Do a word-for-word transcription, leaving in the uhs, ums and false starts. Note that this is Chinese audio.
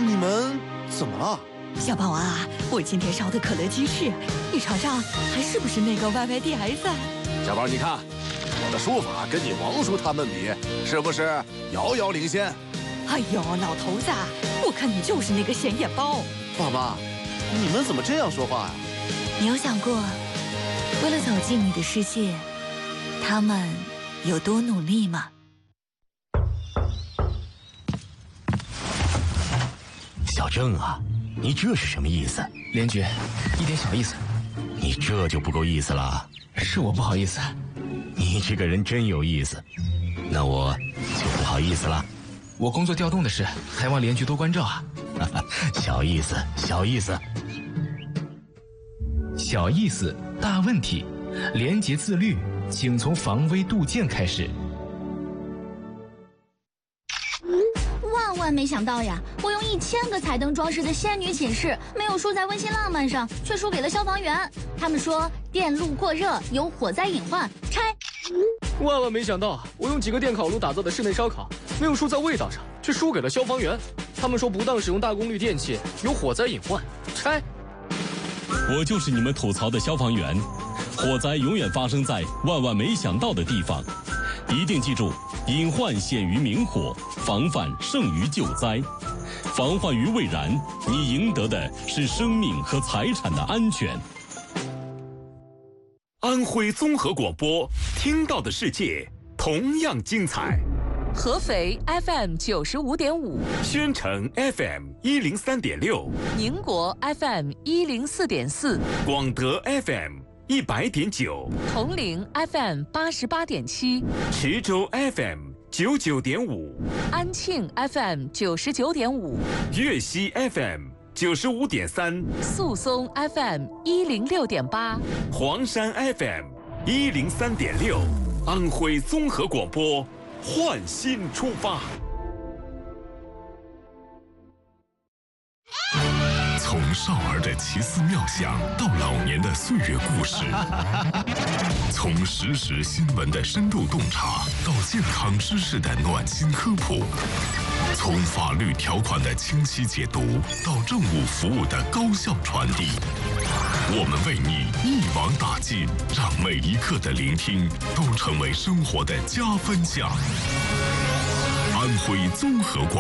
你们怎么了？ 小宝啊，我今天烧的可乐鸡翅，你尝尝还是不是那个 Y Y D S？ 小宝，你看我的书法跟你王叔他们比，是不是遥遥领先？ 哎呦，老头子，我看你就是那个显眼包。 爸妈，你们怎么这样说话呀？ 你有想过，为了走进你的世界，他们有多努力吗？ 小郑啊，你这是什么意思？ 连局，一点小意思。 你这就不够意思了。 是我不好意思。 你这个人真有意思，那我就不好意思了。 我工作调动的事，还望连局多关照啊。 小意思，小意思。 小意思，大问题。廉洁自律，请从防微杜渐开始。 万万没想到呀！我用一千个彩灯装饰的仙女寝室，没有输在温馨浪漫上，却输给了消防员。他们说电路过热有火灾隐患，拆。 万万没想到，我用几个电烤炉打造的室内烧烤，没有输在味道上，却输给了消防员。他们说不当使用大功率电器有火灾隐患，拆。 我就是你们吐槽的消防员，火灾永远发生在万万没想到的地方，一定记住，隐患显于明火，防范胜于救灾。防患于未然，你赢得的是生命和财产的安全。 安徽综合广播，听到的世界同样精彩。 合肥 F M 九十五点五， 宣城 F M 一零三点六， 宁国 F M 一零四点四， 广德 F M 一百点九， 铜陵 F M 八十八点七， 池州 F M 九九点五， 安庆 F M 九十九点五， 粤西 F M 九十五点三， 宿松 F M 一零六点八， 黄山 F M 一零三点六，安徽综合广播，焕新出发。 从少儿的奇思妙想到老年的岁月故事，从时事新闻的深度洞察到健康知识的暖心科普，从法律条款的清晰解读到政务服务的高效传递，我们为你一网打尽，让每一刻的聆听都成为生活的加分项。安徽综合广